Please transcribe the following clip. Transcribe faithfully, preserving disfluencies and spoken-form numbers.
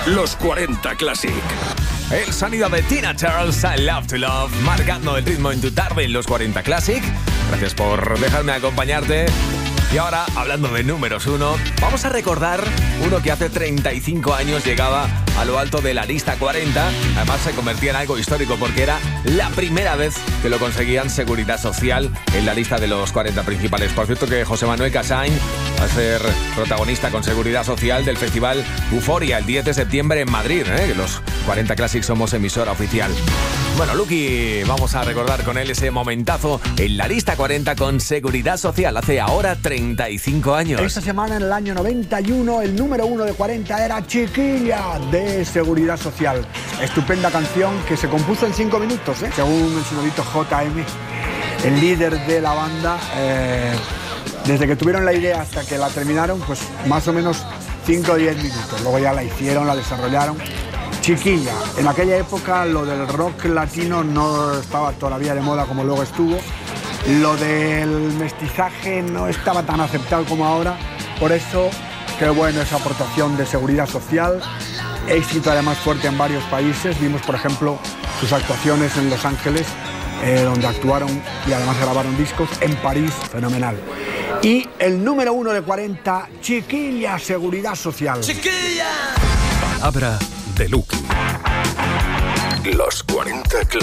Los cuarenta Classic. El sonido de Tina Turner's I Love to Love, marcando el ritmo en tu tarde en Los cuarenta Classic. Gracias por dejarme acompañarte. Y ahora, hablando de números uno, vamos a recordar uno que hace treinta y cinco años llegaba a lo alto de la lista cuarenta. Además, se convertía en algo histórico porque era la primera vez que lo conseguían Seguridad Social en la lista de los cuarenta principales. Por cierto que José Manuel Casain va a ser protagonista con Seguridad Social del festival Euforia el diez de septiembre en Madrid, ¿eh? Los cuarenta Classic somos emisora oficial. Bueno, Lucky, vamos a recordar con él ese momentazo en la lista cuarenta con Seguridad Social hace ahora treinta y cinco años. Esta semana, en el año noventa y uno, el número uno de cuarenta era Chiquilla, de Seguridad Social. Estupenda canción que se compuso en cinco minutos, ¿eh? Según el señorito J M, el líder de la banda. Eh, desde que tuvieron la idea hasta que la terminaron, pues más o menos cinco o diez minutos. Luego ya la hicieron, la desarrollaron. Chiquilla. En aquella época lo del rock latino no estaba todavía de moda como luego estuvo. Lo del mestizaje no estaba tan aceptado como ahora. Por eso, qué bueno esa aportación de Seguridad Social. Éxito además fuerte en varios países. Vimos, por ejemplo, sus actuaciones en Los Ángeles, eh, donde actuaron y además grabaron discos. En París, fenomenal. Y el número uno de cuarenta, Chiquilla, Seguridad Social. ¡Chiquilla! Palabra de Lucky. Los cuarenta Classic.